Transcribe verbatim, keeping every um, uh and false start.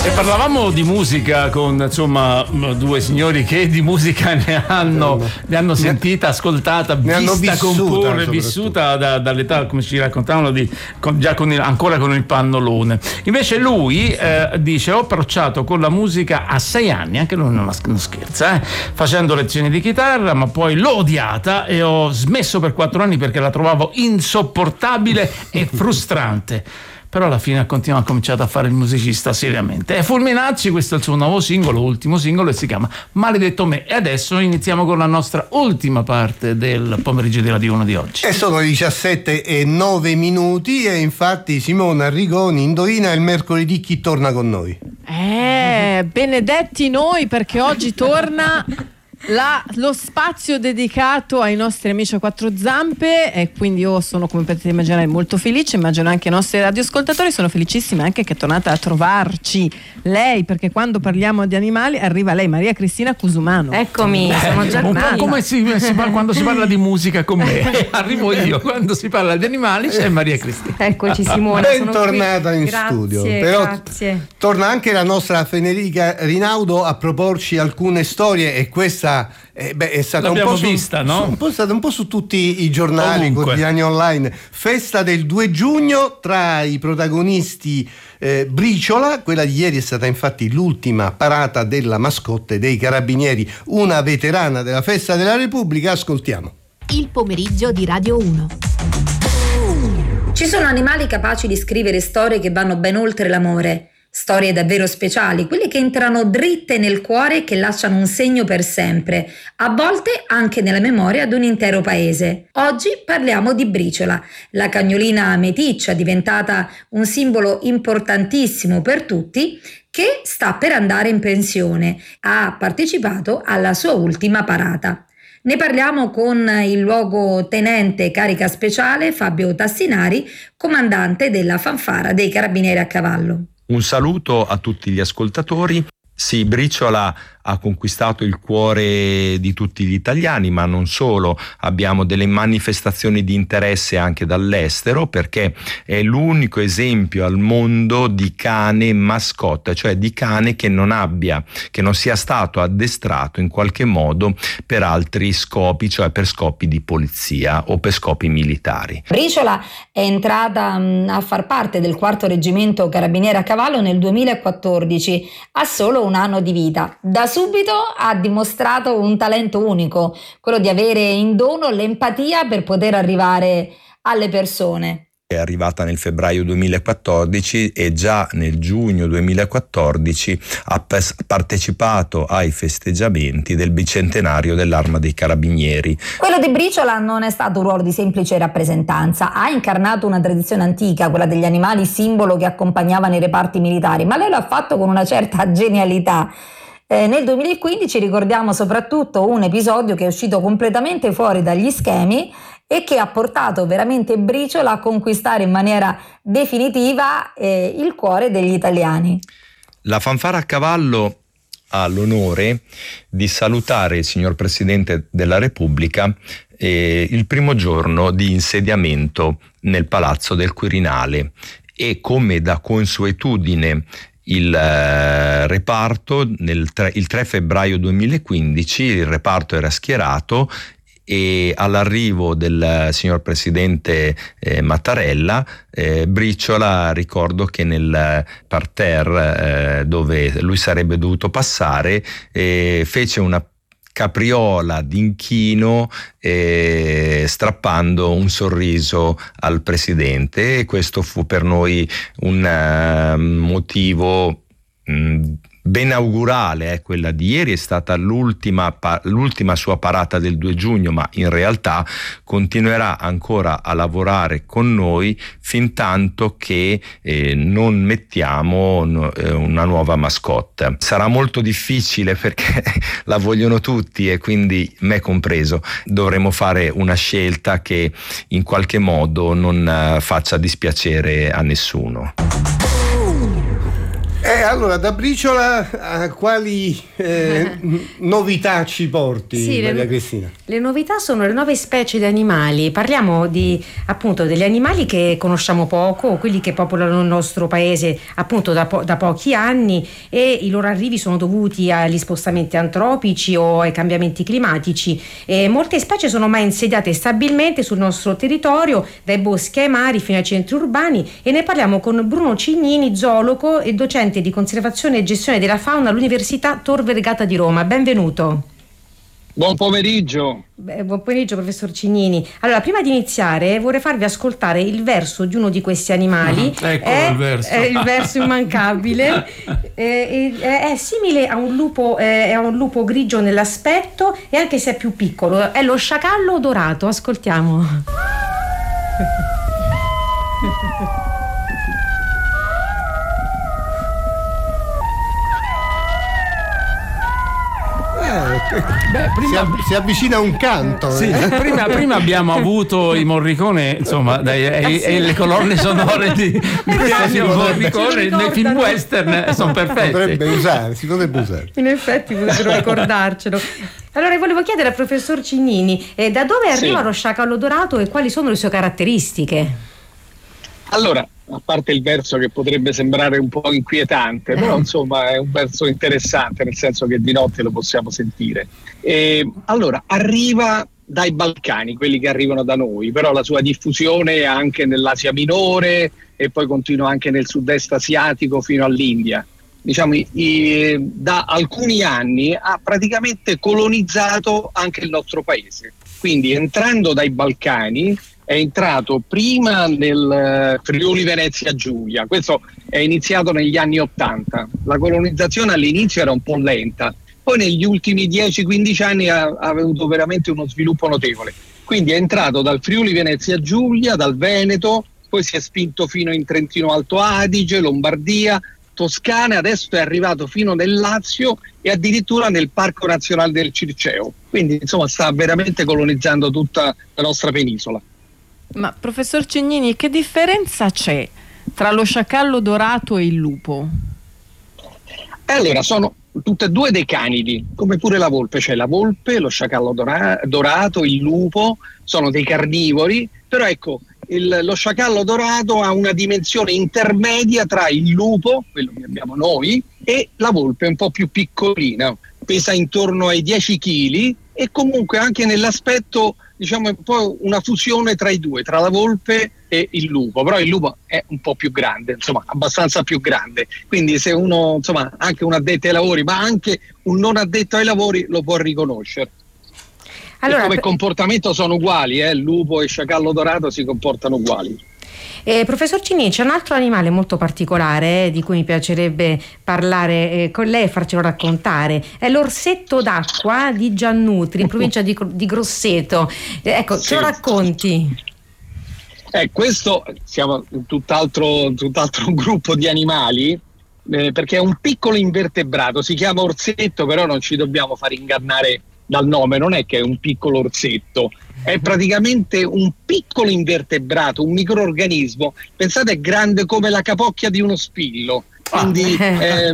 E parlavamo di musica con insomma due signori che di musica ne hanno, ne hanno sentita, ascoltata, ne vista hanno comporre, vissuta da, dall'età, come ci raccontavano, di, con, già con il, ancora con il pannolone. Invece lui eh, dice: ho approcciato con la musica a sei anni, anche lui non, non scherza, eh, facendo lezioni di chitarra, ma poi l'ho odiata e ho smesso per quattro anni perché la trovavo insopportabile e frustrante. Però alla fine ha continuato, ha cominciato a fare il musicista seriamente. E Fulminacci, questo è il suo nuovo singolo, ultimo singolo, e si chiama Maledetto me. E adesso iniziamo con la nostra ultima parte del pomeriggio di Radio uno di oggi. E sono le diciassette e nove minuti e infatti Simona Arrigoni indovina il mercoledì chi torna con noi. Eh, benedetti noi, perché oggi torna La, lo spazio dedicato ai nostri amici a quattro zampe, e quindi io sono, come potete immaginare, molto felice. Immagino anche i nostri radioascoltatori. Sono felicissima anche che è tornata a trovarci lei, perché quando parliamo di animali arriva lei, Maria Cristina Cusumano. Eccomi, eh, sono già un po' come si, si parla, quando si parla di musica con me arrivo io, quando si parla di animali c'è Maria Cristina. Eccoci Simona, bentornata in grazie, studio. Però grazie. Torna anche la nostra Federica Rinaudo a proporci alcune storie, e questa Eh, beh, è stata L'abbiamo un po' su, vista, no? su, un po' stata un po' su tutti i giornali, Ovunque. quotidiani online. Festa del due giugno, tra i protagonisti eh, Briciola. Quella di ieri è stata infatti l'ultima parata della mascotte dei Carabinieri, una veterana della Festa della Repubblica. Ascoltiamo. Il pomeriggio di Radio uno. Ci sono animali capaci di scrivere storie che vanno ben oltre l'amore. Storie davvero speciali, quelle che entrano dritte nel cuore e che lasciano un segno per sempre, a volte anche nella memoria di un intero paese. Oggi parliamo di Briciola, la cagnolina meticcia diventata un simbolo importantissimo per tutti, che sta per andare in pensione. Ha partecipato alla sua ultima parata. Ne parliamo con il luogotenente carica speciale Fabio Tassinari, comandante della fanfara dei Carabinieri a cavallo. Un saluto a tutti gli ascoltatori. Sì, Briciola ha conquistato il cuore di tutti gli italiani, ma non solo. Abbiamo delle manifestazioni di interesse anche dall'estero, perché è l'unico esempio al mondo di cane mascotte, cioè di cane che non abbia, che non sia stato addestrato in qualche modo per altri scopi, cioè per scopi di polizia o per scopi militari. Briciola è entrata mh, a far parte del quarto reggimento Carabinieri a cavallo nel duemilaquattordici, ha solo un anno di vita. Da subito ha dimostrato un talento unico, quello di avere in dono l'empatia per poter arrivare alle persone. È arrivata nel febbraio duemilaquattordici e già nel giugno duemilaquattordici ha pes- partecipato ai festeggiamenti del bicentenario dell'Arma dei Carabinieri. Quello di Briciola non è stato un ruolo di semplice rappresentanza, ha incarnato una tradizione antica, quella degli animali simbolo che accompagnavano i reparti militari, ma lei lo ha fatto con una certa genialità. Eh, nel duemilaquindici ricordiamo soprattutto un episodio che è uscito completamente fuori dagli schemi e che ha portato veramente Briciola a conquistare in maniera definitiva eh, il cuore degli italiani. La fanfara a cavallo ha l'onore di salutare il signor Presidente della Repubblica eh, il primo giorno di insediamento nel Palazzo del Quirinale, e come da consuetudine il eh, reparto nel tre, il tre febbraio duemilaquindici il reparto era schierato, e all'arrivo del signor Presidente eh, Mattarella, eh, Briciola, ricordo che nel parterre eh, dove lui sarebbe dovuto passare, eh, fece una capriola d'inchino eh, strappando un sorriso al Presidente, e questo fu per noi un uh, motivo mh, ben augurale. Eh. Quella di ieri è stata l'ultima, pa- l'ultima sua parata del due giugno, ma in realtà continuerà ancora a lavorare con noi fin tanto che eh, non mettiamo no, eh, una nuova mascotte. Sarà molto difficile perché la vogliono tutti, e quindi me compreso. Dovremo fare una scelta che in qualche modo non uh, faccia dispiacere a nessuno. E allora da Briciola a quali eh, novità ci porti, Sì, Maria le, Cristina? Le novità sono le nuove specie di animali. Parliamo di appunto degli animali che conosciamo poco, quelli che popolano il nostro paese appunto da, po- da pochi anni, e i loro arrivi sono dovuti agli spostamenti antropici o ai cambiamenti climatici. E molte specie sono mai insediate stabilmente sul nostro territorio, dai boschi ai mari fino ai centri urbani, e ne parliamo con Bruno Cignini, zoologo e docente di conservazione e gestione della fauna all'Università Tor Vergata di Roma. Benvenuto. Buon pomeriggio. Beh, buon pomeriggio professor Cignini. Allora, prima di iniziare vorrei farvi ascoltare il verso di uno di questi animali. Ah, ecco è, il verso. È il verso immancabile. è, è, è simile a un lupo, è a un lupo grigio nell'aspetto, e anche se è più piccolo. È lo sciacallo dorato. Ascoltiamo. Beh, prima, si, av- si avvicina un canto. sì, eh. prima, prima abbiamo avuto i Morricone, insomma, dai, e, e le colonne sonore di, di Ennio Morricone nei film western sono perfette. Potrebbe usare, si potrebbe usare. In effetti potrebbero ricordarcelo. Allora, volevo chiedere al professor Cignini eh, da dove arriva Sì. lo sciacallo dorato e quali sono le sue caratteristiche? Allora, a parte il verso che potrebbe sembrare un po' inquietante, però insomma è un verso interessante, nel senso che di notte lo possiamo sentire. E, allora, arriva dai Balcani, quelli che arrivano da noi, però la sua diffusione è anche nell'Asia minore e poi continua anche nel sud-est asiatico fino all'India. Diciamo, i, da alcuni anni ha praticamente colonizzato anche il nostro paese. Quindi entrando dai Balcani è entrato prima nel Friuli Venezia Giulia. Questo è iniziato negli anni ottanta. La colonizzazione all'inizio era un po' lenta, poi negli ultimi dieci quindici anni ha, ha avuto veramente uno sviluppo notevole. Quindi è entrato dal Friuli Venezia Giulia, dal Veneto, poi si è spinto fino in Trentino Alto Adige, Lombardia, Toscana, adesso è arrivato fino nel Lazio e addirittura nel Parco Nazionale del Circeo. Quindi insomma sta veramente colonizzando tutta la nostra penisola. Ma professor Cignini, che differenza c'è tra lo sciacallo dorato e il lupo? E allora sono tutte e due dei canidi, come pure la volpe. C'è la volpe, lo sciacallo dora- dorato, il lupo, sono dei carnivori, però ecco, il, lo sciacallo dorato ha una dimensione intermedia tra il lupo, quello che abbiamo noi, e la volpe, un po' più piccolina, pesa intorno ai dieci chili e comunque anche nell'aspetto, diciamo, è un po' una fusione tra i due, tra la volpe e il lupo, però il lupo è un po' più grande, insomma, abbastanza più grande. Quindi se uno, insomma, anche un addetto ai lavori, ma anche un non addetto ai lavori lo può riconoscere. Allora, e come per... comportamento sono uguali, eh? Lupo e sciacallo dorato si comportano uguali. Eh, professor Cignini, c'è un altro animale molto particolare eh, di cui mi piacerebbe parlare eh, con lei e farcelo raccontare. È l'orsetto d'acqua di Giannutri, in provincia di, di Grosseto. Eh, ecco, Sì. ce lo racconti? Eh, questo siamo in tutt'altro, tutt'altro gruppo di animali, eh, perché è un piccolo invertebrato, si chiama orsetto, però non ci dobbiamo far ingannare dal nome, non è che è un piccolo orsetto, è praticamente un piccolo invertebrato, un microorganismo, pensate è grande come la capocchia di uno spillo, quindi eh,